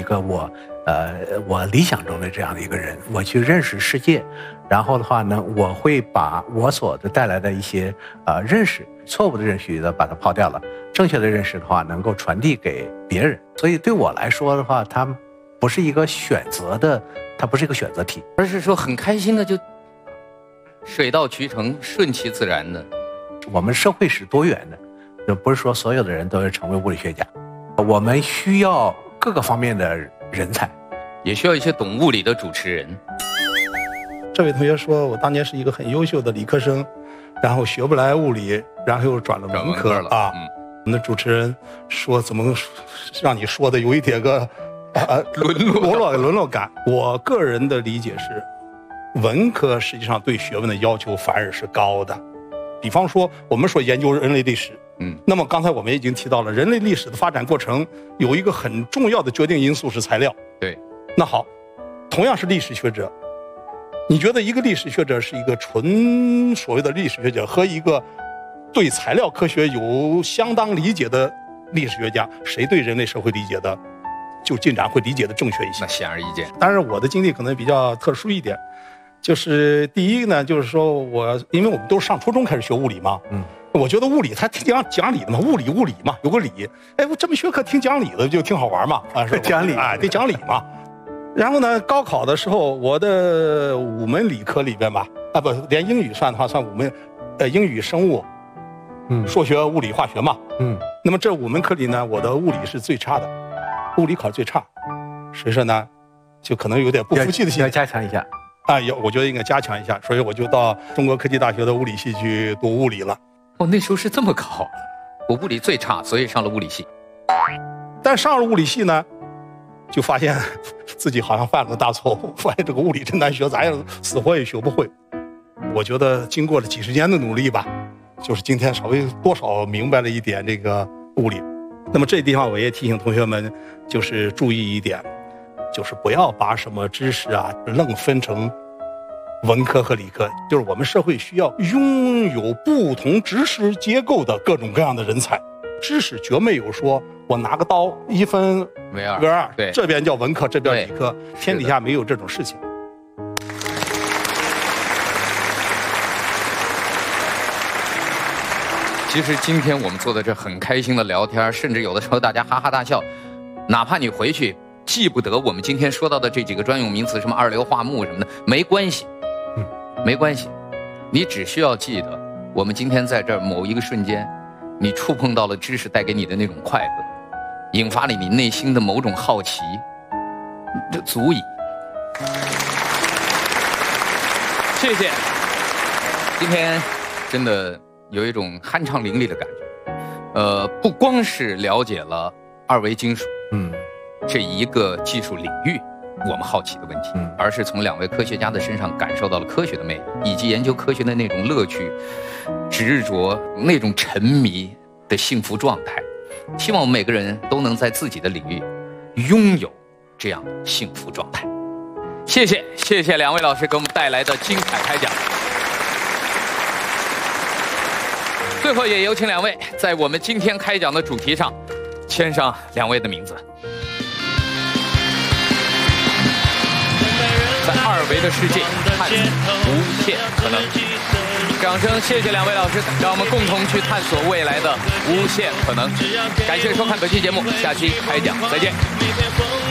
个我理想中的这样的一个人，我去认识世界，然后的话呢，我会把我所带来的一些认识，错误的认识把它抛掉了，正确的认识的话能够传递给别人。所以对我来说的话，它不是一个选择的，它不是一个选择题， 而是说很开心的就水到渠成，顺其自然的。 我们社会是多元的，就不是说所有的人都要成为物理学家，我们需要各个方面的人才， 也需要一些懂物理的主持人。 这位同学说，我当年是一个很优秀的理科生，然后学不来物理，然后又转了文科了啊。我们的主持人说，怎么让你说的有一点个沦落感？我个人的理解是，文科实际上对学问的要求反而是高的。比方说，我们说研究人类历史，那么刚才我们已经提到了，人类历史的发展过程有一个很重要的决定因素是材料。 对， 那好，同样是历史学者，你觉得一个历史学者是一个纯所谓的历史学者，和一个对材料科学有相当理解的历史学家，谁对人类社会理解的就进展会理解的正确一些？ 那显而易见。 当然，我的经历可能比较特殊一点。就是第一呢，就是说因为我们都是上初中开始学物理嘛，我觉得物理它挺讲理的嘛，物理嘛，有个理，哎，我这门学科挺讲理的，就挺好玩嘛，啊，是讲理， 哎，得讲理嘛。然后呢，高考的时候，我的5门理科里边吧，不，连英语算的话，算5门，英语、生物，数学、物理、化学嘛，那么这5门课里呢，我的物理是最差的，物理考最差，所以说呢，就可能有点不服气的心， 要加强一下。 我觉得应该加强一下，所以我就到中国科技大学的物理系去读物理了。 哦，那时候是这么考，我物理最差，所以上了物理系。 但上了物理系呢，就发现自己好像犯了个大错误，发现这个物理真难学，咋样死活也学不会。我觉得经过了几十年的努力吧，就是今天稍微多少明白了一点这个物理。那么这地方我也提醒同学们，就是注意一点。就是不要把什么知识啊愣分成文科和理科，就是我们社会需要拥有不同知识结构的各种各样的人才。知识绝没有说我拿个刀1分为2， 对， 这边叫文科，这边理科，天底下没有这种事情。 其实今天我们坐在这很开心的聊天，甚至有的时候大家哈哈大笑，哪怕你回去记不得我们今天说到的这几个专用名词，什么二硫化钼什么的，没关系，没关系，你只需要记得，我们今天在这儿某一个瞬间，你触碰到了知识带给你的那种快乐，引发了你内心的某种好奇，这足矣。谢谢，今天真的有一种酣畅淋漓的感觉，不光是了解了二维金属，这一个技术领域我们好奇的问题，而是从2位科学家的身上感受到了科学的魅力，以及研究科学的那种乐趣、执着、那种沉迷的幸福状态。希望我们每个人都能在自己的领域拥有这样的幸福状态。谢谢2位老师给我们带来的精彩开讲。最后也有请2位在我们今天开讲的主题上签上2位的名字。在2维的世界探索无限可能。掌声谢谢2位老师，让我们共同去探索未来的无限可能。感谢收看本期节目，下期开讲再见。